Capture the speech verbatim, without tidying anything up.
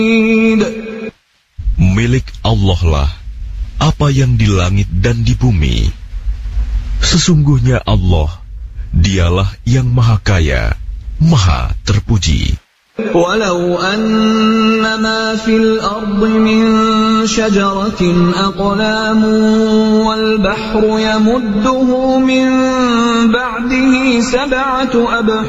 Milik Allah lah apa yang di langit dan di bumi. Sesungguhnya Allah, dialah yang maha kaya, maha terpuji. Walau anna ma fil ardi min syajaratin aqlamun wal bahru yamudduhu min ba'dihi sab'atu abhur